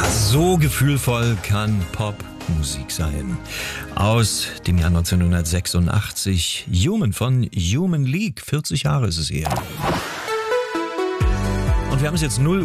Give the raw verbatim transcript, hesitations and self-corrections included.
So gefühlvoll kann Popmusik sein. Aus dem Jahr neunzehnhundertsechsundachtzig. Human von Human League. vierzig Jahre ist es her. Und wir haben es jetzt null